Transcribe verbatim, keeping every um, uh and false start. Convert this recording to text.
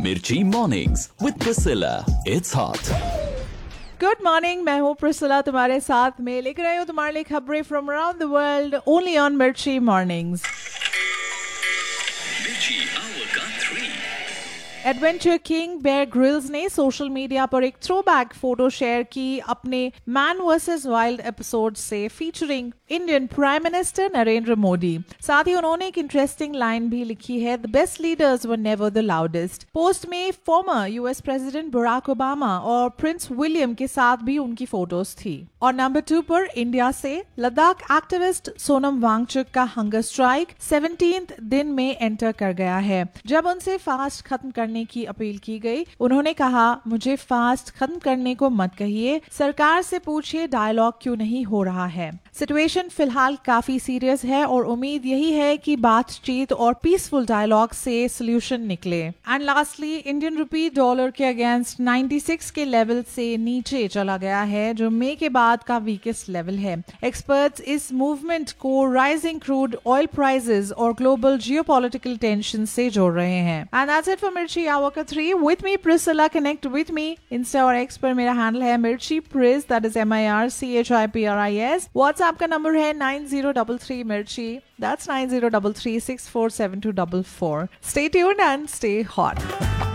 Mirchi Mornings with Priscilla. It's hot. Good morning, मैं हूँ Priscilla तुम्हारे साथ में लेकर आई हूँ तुम्हारे लिए खबरें from around the world only on मिर्ची mornings. Adventure king Bear Grylls ने सोशल मीडिया पर एक थ्रोबैक फोटो शेयर की अपने मैन वर्सेस वाइल्ड एपिसोड से featuring Indian prime minister Narendra Modi. साथ ही उन्होंने एक इंटरेस्टिंग लाइन भी लिखी है, the best leaders were never the loudest. Post में former US president Barack Obama और प्रिंस विलियम के साथ भी उनकी फोटोज थी। और नंबर टू पर इंडिया से लद्दाख एक्टिविस्ट सोनम वांगचुक का हंगर स्ट्राइक सेवनटीन्थ दिन में एंटर कर गया है। जब उनसे फास्ट खत्म करने की अपील की गई, उन्होंने कहा, मुझे फास्ट खत्म करने को मत कहिए, सरकार से पूछिए डायलॉग क्यों नहीं हो रहा है। सिचुएशन फिलहाल काफी सीरियस है और उम्मीद यही है कि बातचीत और पीसफुल डायलॉग से सोल्यूशन निकले। And lastly, Indian rupee dollar के अगेंस्ट छियानवे के लेवल से नीचे चला गया है, जो मई के बाद का वीकेस्ट लेवल है। एक्सपर्ट्स इस मूवमेंट को राइजिंग क्रूड ऑयल प्राइसेस और ग्लोबल जियोपॉलिटिकल टेंशन से जोड़ रहे हैं। एंड दैट्स इट फॉर मिर्ची आवर का three with me Priscilla. Connect with me Insta और एक्स पर मेरा हैंडल है मिर्ची प्रिस, that is M I R C H I P R I S. WhatsApp का नंबर है नाइन जीरो थ्री थ्री मिर्ची, that's nine zero three three six four seven to four four. Stay tuned and stay hot.